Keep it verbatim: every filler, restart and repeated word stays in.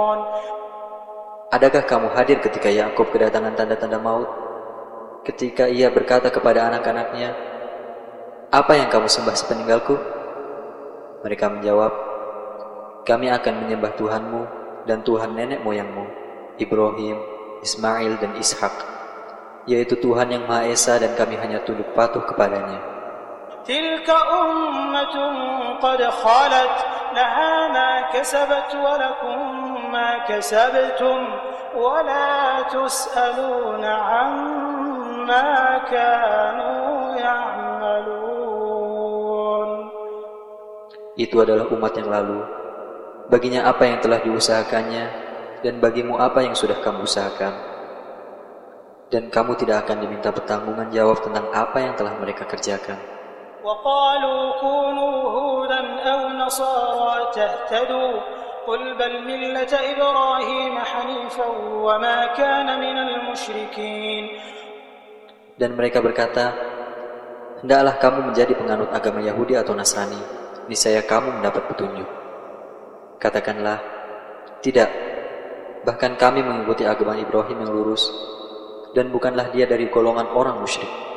Adakah kamu hadir ketika Yakub kedatangan tanda-tanda maut? Ketika ia berkata kepada anak-anaknya, "Apa yang kamu sembah sepeninggalku?" Mereka menjawab, "Kami akan menyembah Tuhanmu dan Tuhan nenek moyangmu, Ibrahim, Ismail dan Ishak, yaitu Tuhan yang Maha Esa dan kami hanya tunduk patuh kepadanya." Tilka ummatun qad khalat laha ma kasabat wa lakum ma kasabtum wa la tus'aluna amma kanu ya'malun. Itu adalah umat yang lalu. Baginya apa yang telah diusahakannya, dan bagimu apa yang sudah kamu usahakan. Dan kamu tidak akan diminta pertanggungan jawab tentang apa yang telah mereka kerjakan. وَقَالُوا كُونُوا هُودًا أَوْ نَصَارَى تَهْتَدُوا قُلْ بَلْ مِلَّةَ إِبْرَاهِيمَ حَنِيفًا وَمَا كَانَ مِنَ الْمُشْرِكِينَ. Dan mereka berkata, "Hendaklah kamu menjadi penganut agama Yahudi atau Nasrani, niscaya kamu mendapat petunjuk." Katakanlah, "Tidak, bahkan kami mengikuti agama Ibrahim yang lurus, dan bukanlah dia dari golongan orang musyrik."